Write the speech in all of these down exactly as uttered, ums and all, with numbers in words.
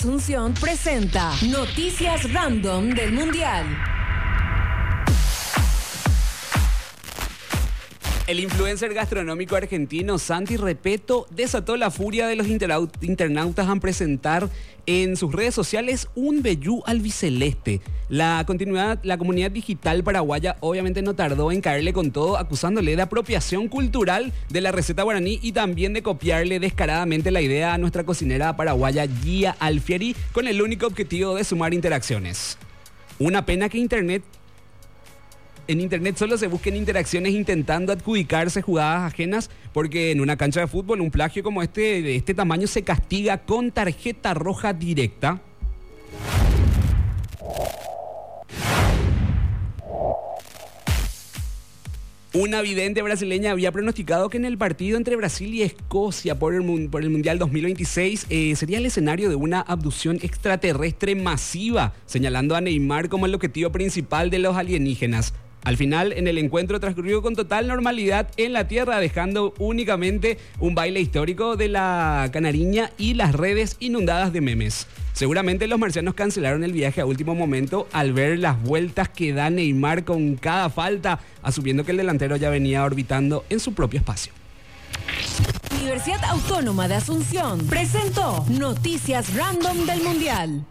Asunción presenta Noticias Random del Mundial. El influencer gastronómico argentino Santi Repetto desató la furia de los internautas al presentar en sus redes sociales un vellú albiceleste. La, continuidad, la comunidad digital paraguaya obviamente no tardó en caerle con todo, acusándole de apropiación cultural de la receta guaraní y también de copiarle descaradamente la idea a nuestra cocinera paraguaya Gia Alfieri, con el único objetivo de sumar interacciones. Una pena que internet En internet solo se busquen interacciones intentando adjudicarse jugadas ajenas, porque en una cancha de fútbol un plagio como este, de este tamaño, se castiga con tarjeta roja directa. Una vidente brasileña había pronosticado que en el partido entre Brasil y Escocia por el, por el Mundial dos mil veintiséis eh, sería el escenario de una abducción extraterrestre masiva, señalando a Neymar como el objetivo principal de los alienígenas. Al final, en el encuentro transcurrió con total normalidad en la Tierra, dejando únicamente un baile histórico de la canariña y las redes inundadas de memes. Seguramente los marcianos cancelaron el viaje a último momento al ver las vueltas que da Neymar con cada falta, asumiendo que el delantero ya venía orbitando en su propio espacio. Universidad Autónoma de Asunción presentó Noticias Random del Mundial.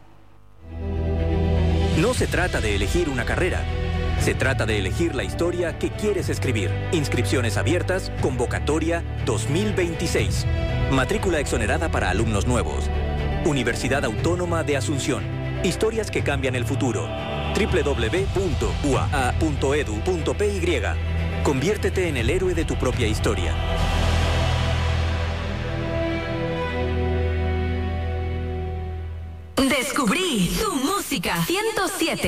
No se trata de elegir una carrera. Se trata de elegir la historia que quieres escribir. Inscripciones abiertas, convocatoria dos mil veintiséis. Matrícula exonerada para alumnos nuevos. Universidad Autónoma de Asunción. Historias que cambian el futuro. doble u doble u doble u punto u a a punto e d u punto p y. Conviértete en el héroe de tu propia historia. Descubrí tu música ciento siete.